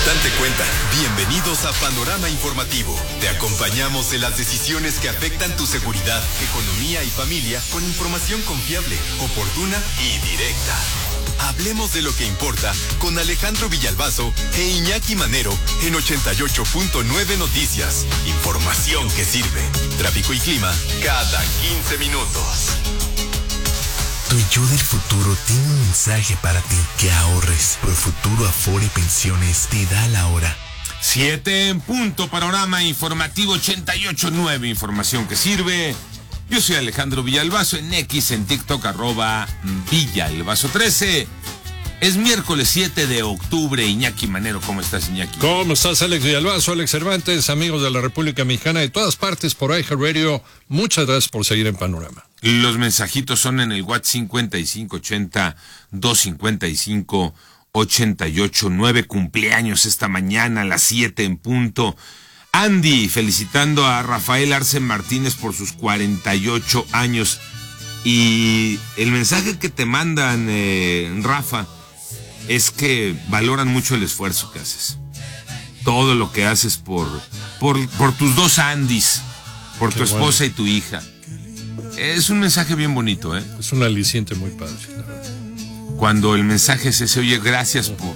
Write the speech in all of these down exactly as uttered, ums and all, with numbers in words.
Date cuenta. Bienvenidos a Panorama Informativo. Te acompañamos en las decisiones que afectan tu seguridad, economía y familia con información confiable, oportuna y directa. Hablemos de lo que importa con Alejandro Villalbazo e Iñaki Manero en ochenta y ocho punto nueve Noticias. Información que sirve. Tráfico y clima cada quince minutos. Tu yo del futuro tiene un mensaje para ti. Que ahorres. Profuturo Afore Pensiones te da la hora. Siete en punto, Panorama Informativo ochenta y ocho punto nueve, información que sirve. Yo soy Alejandro Villalbazo, en X, en TikTok, arroba Villalbazo trece. Es miércoles siete de octubre. Iñaki Manero, ¿cómo estás, Iñaki? ¿Cómo estás, Alex Villalbazo, Alex Cervantes, amigos de la República Mexicana de todas partes por iHeartRadio? Muchas gracias por seguir en Panorama. Los mensajitos son en el WhatsApp cincuenta y cinco ochenta, doscientos cincuenta y cinco, ochenta y ocho nueve. Cumpleaños esta mañana a las siete en punto. Andy, felicitando a Rafael Arce Martínez por sus cuarenta y ocho años. Y el mensaje que te mandan, eh, Rafa, es que valoran mucho el esfuerzo que haces. Todo lo que haces por, por, por tus dos Andys, por Qué tu esposa bueno. y tu hija. Es un mensaje bien bonito, ¿eh? Es un aliciente muy padre, la verdad. Cuando el mensaje es ese, oye, gracias por,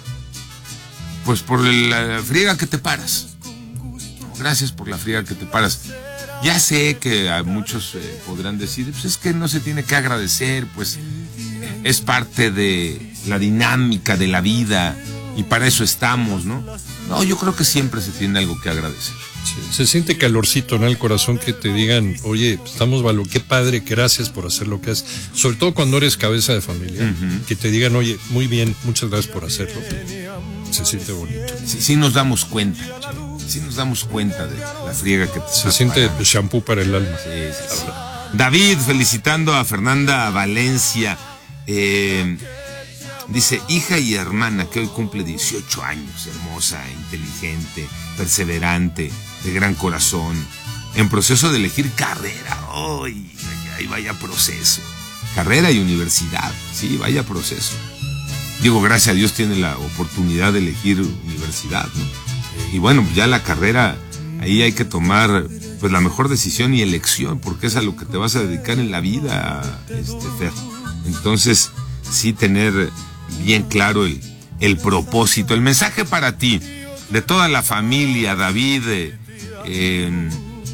pues por la friega que te paras. Gracias por la friega que te paras. Ya sé que a muchos eh, podrán decir, pues es que no se tiene que agradecer, pues eh, es parte de la dinámica de la vida y para eso estamos, ¿no? No, yo creo que siempre se tiene algo que agradecer. Sí, se siente calorcito en el corazón que te digan, oye, estamos valorando, qué padre, gracias por hacer lo que haces. Sobre todo cuando eres cabeza de familia, uh-huh. que te digan, oye, muy bien, muchas gracias por hacerlo. Se siente bonito. Sí, sí nos damos cuenta. Sí nos damos cuenta de la friega que te Se siente parando. Shampoo para el alma. Sí, sí, sí. David, felicitando a Fernanda Valencia. Eh, dice, hija y hermana que hoy cumple dieciocho años, hermosa, inteligente, perseverante, de gran corazón, en proceso de elegir carrera. ¡Ay! Ahí vaya proceso. Carrera y universidad. Sí, vaya proceso. Digo, gracias a Dios tiene la oportunidad de elegir universidad, ¿no? Y bueno, ya la carrera, ahí hay que tomar pues la mejor decisión y elección, porque es a lo que te vas a dedicar en la vida, este, Fer. Entonces, sí tener bien claro el, el propósito. El mensaje para ti, de toda la familia, David, eh, eh,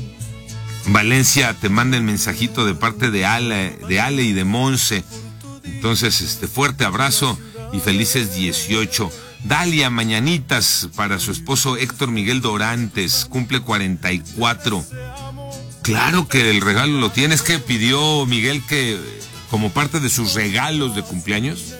Valencia te manda el mensajito de parte de Ale, de Ale y de Monse. Entonces, este, fuerte abrazo y felices dieciocho. Dalia, mañanitas para su esposo Héctor Miguel Dorantes, cumple cuarenta y cuatro. Claro que el regalo lo tienes. Que pidió Miguel que como parte de sus regalos de cumpleaños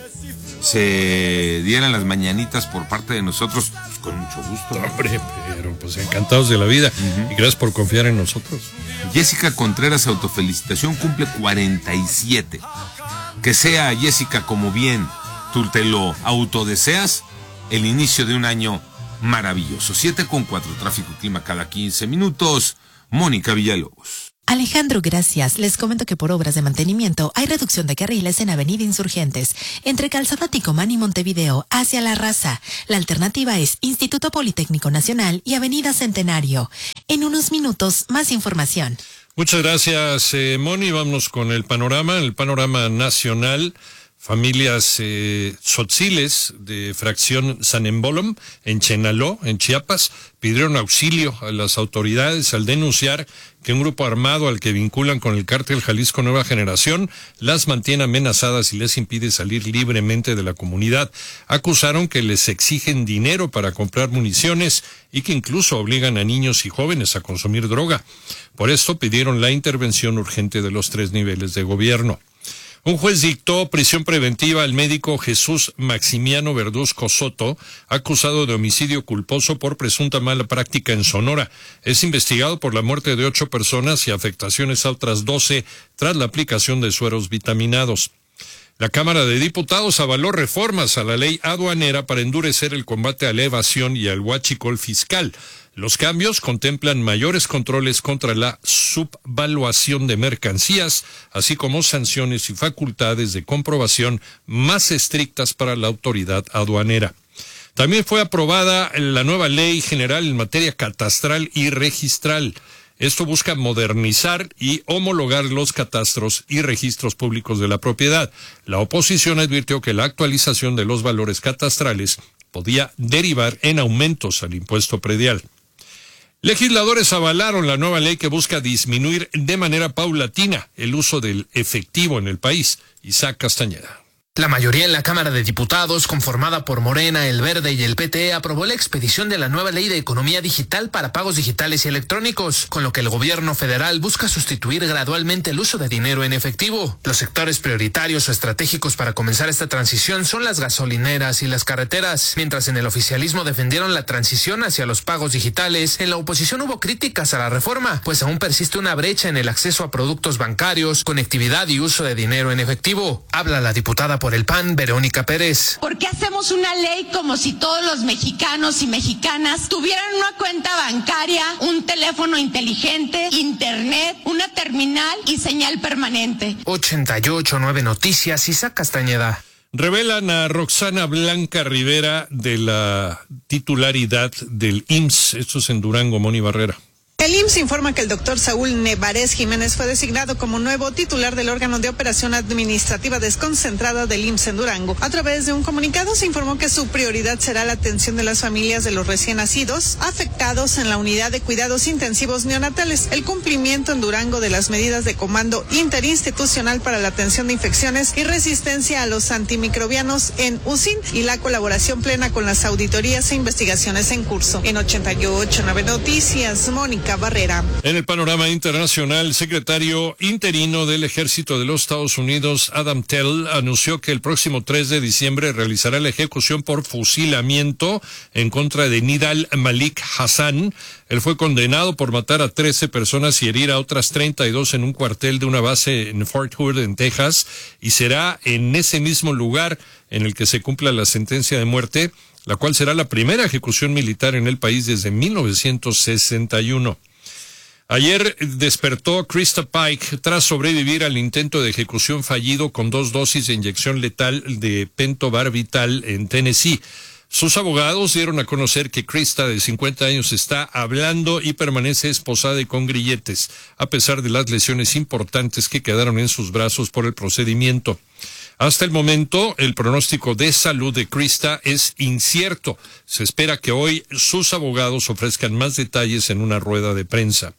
se dieran las mañanitas por parte de nosotros, pues con mucho gusto. ¿No? Hombre, pero pues encantados de la vida, uh-huh. y gracias por confiar en nosotros. Jessica Contreras, autofelicitación, cumple cuarenta y siete. Que sea, Jessica, como bien tú te lo autodeseas, el inicio de un año maravilloso. siete con cuatro, tráfico y clima cada quince minutos. Mónica Villalobos. Alejandro, gracias. Les comento que por obras de mantenimiento hay reducción de carriles en Avenida Insurgentes, entre Calzada Ticomán y Montevideo, hacia La Raza. La alternativa es Instituto Politécnico Nacional y Avenida Centenario. En unos minutos, más información. Muchas gracias, eh, Moni. Vámonos con el panorama, el panorama nacional. Familias eh, tzotziles de fracción San Embolom, en Chenaló, en Chiapas, pidieron auxilio a las autoridades al denunciar que un grupo armado al que vinculan con el cártel Jalisco Nueva Generación las mantiene amenazadas y les impide salir libremente de la comunidad. Acusaron que les exigen dinero para comprar municiones y que incluso obligan a niños y jóvenes a consumir droga. Por esto pidieron la intervención urgente de los tres niveles de gobierno. Un juez dictó prisión preventiva al médico Jesús Maximiano Verduzco Soto, acusado de homicidio culposo por presunta mala práctica en Sonora. Es investigado por la muerte de ocho personas y afectaciones a otras doce tras la aplicación de sueros vitaminados. La Cámara de Diputados avaló reformas a la ley aduanera para endurecer el combate a la evasión y al huachicol fiscal. Los cambios contemplan mayores controles contra la subvaluación de mercancías, así como sanciones y facultades de comprobación más estrictas para la autoridad aduanera. También fue aprobada la nueva ley general en materia catastral y registral. Esto busca modernizar y homologar los catastros y registros públicos de la propiedad. La oposición advirtió que la actualización de los valores catastrales podía derivar en aumentos al impuesto predial. Legisladores avalaron la nueva ley que busca disminuir de manera paulatina el uso del efectivo en el país. Isaac Castañeda. La mayoría en la Cámara de Diputados, conformada por Morena, El Verde y el P T, aprobó la expedición de la nueva Ley de Economía Digital para pagos digitales y electrónicos, con lo que el gobierno federal busca sustituir gradualmente el uso de dinero en efectivo. Los sectores prioritarios o estratégicos para comenzar esta transición son las gasolineras y las carreteras. Mientras en el oficialismo defendieron la transición hacia los pagos digitales, en la oposición hubo críticas a la reforma, pues aún persiste una brecha en el acceso a productos bancarios, conectividad y uso de dinero en efectivo. Habla la diputada por el P A N, Verónica Pérez. ¿Por qué hacemos una ley como si todos los mexicanos y mexicanas tuvieran una cuenta bancaria, un teléfono inteligente, internet, una terminal y señal permanente? ochenta y ocho punto nueve Noticias, Isaac Castañeda. Revelan a Roxana Blanca Rivera de la titularidad del I M S S. Esto es en Durango, Moni Barrera. El I M S S informa que el doctor Saúl Nevarez Jiménez fue designado como nuevo titular del órgano de operación administrativa desconcentrada del I M S S en Durango. A través de un comunicado se informó que su prioridad será la atención de las familias de los recién nacidos afectados en la unidad de cuidados intensivos neonatales, el cumplimiento en Durango de las medidas de comando interinstitucional para la atención de infecciones y resistencia a los antimicrobianos en U C I N y la colaboración plena con las auditorías e investigaciones en curso. En ochenta y ocho punto nueve Noticias, Mónica Barrera. En el panorama internacional, el secretario interino del Ejército de los Estados Unidos, Adam Tell, anunció que el próximo tres de diciembre realizará la ejecución por fusilamiento en contra de Nidal Malik Hassan. Él fue condenado por matar a trece personas y herir a otras treinta y dos en un cuartel de una base en Fort Hood, en Texas, y será en ese mismo lugar en el que se cumpla la sentencia de muerte, la cual será la primera ejecución militar en el país desde mil novecientos sesenta y uno. Ayer despertó Krista Pike tras sobrevivir al intento de ejecución fallido con dos dosis de inyección letal de pentobarbital en Tennessee. Sus abogados dieron a conocer que Krista, de cincuenta años, está hablando y permanece esposada y con grilletes, a pesar de las lesiones importantes que quedaron en sus brazos por el procedimiento. Hasta el momento, el pronóstico de salud de Krista es incierto. Se espera que hoy sus abogados ofrezcan más detalles en una rueda de prensa.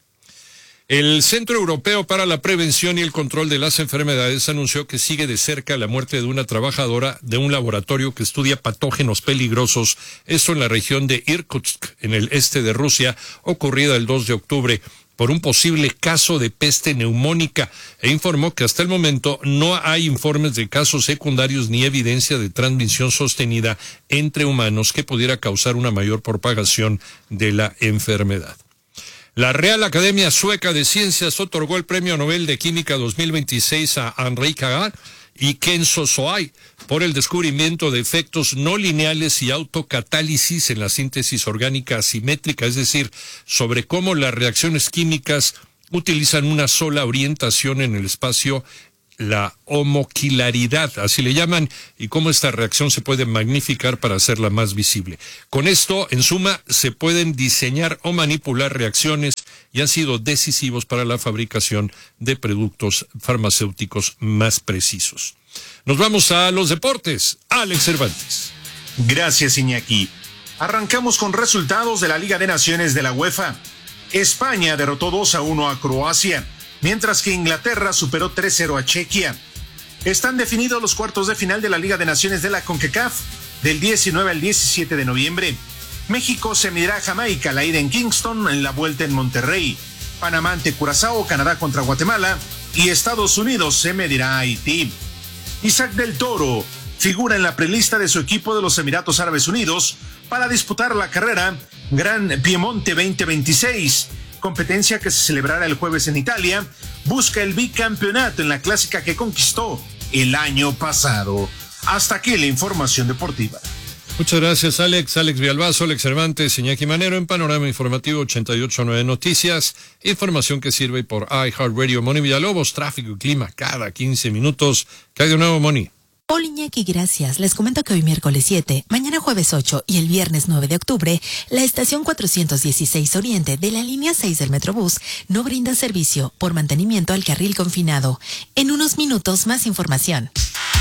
El Centro Europeo para la Prevención y el Control de las Enfermedades anunció que sigue de cerca la muerte de una trabajadora de un laboratorio que estudia patógenos peligrosos, esto en la región de Irkutsk, en el este de Rusia, ocurrida el dos de octubre. Por un posible caso de peste neumónica, e informó que hasta el momento no hay informes de casos secundarios ni evidencia de transmisión sostenida entre humanos que pudiera causar una mayor propagación de la enfermedad. La Real Academia Sueca de Ciencias otorgó el Premio Nobel de Química dos mil veintiséis a Henri Cagar y Kenzo Soai por el descubrimiento de efectos no lineales y autocatálisis en la síntesis orgánica asimétrica, es decir, sobre cómo las reacciones químicas utilizan una sola orientación en el espacio, la homoquilaridad, así le llaman, y cómo esta reacción se puede magnificar para hacerla más visible. Con esto, en suma, se pueden diseñar o manipular reacciones y han sido decisivos para la fabricación de productos farmacéuticos más precisos. Nos vamos a los deportes. Alex Cervantes. Gracias, Iñaki. Arrancamos con resultados de la Liga de Naciones de la UEFA. España derrotó dos a uno a Croacia, mientras que Inglaterra superó tres cero a Chequia. Están definidos los cuartos de final de la Liga de Naciones de la CONCACAF del diecinueve al diecisiete de noviembre. México se medirá a Jamaica, la ida en Kingston, en la vuelta en Monterrey. Panamá ante Curazao, Canadá contra Guatemala y Estados Unidos se medirá a Haití. Isaac del Toro figura en la prelista de su equipo de los Emiratos Árabes Unidos para disputar la carrera Gran Piemonte veinte veintiséis, competencia que se celebrará el jueves en Italia. Busca el bicampeonato en la clásica que conquistó el año pasado. Hasta aquí la información deportiva. Muchas gracias, Alex. Alex Villalbazo, Alex Cervantes, Iñaki Manero en Panorama Informativo ochenta y ocho punto nueve Noticias. Información que sirve por iHeartRadio. Moni Villalobos, tráfico y clima cada quince minutos. ¿Qué hay de nuevo, Moni? Hola Iñaki, gracias. Les comento que hoy miércoles siete, mañana jueves ocho y el viernes nueve de octubre, la estación cuatrocientos dieciséis Oriente de la línea seis del Metrobús no brinda servicio por mantenimiento al carril confinado. En unos minutos más información.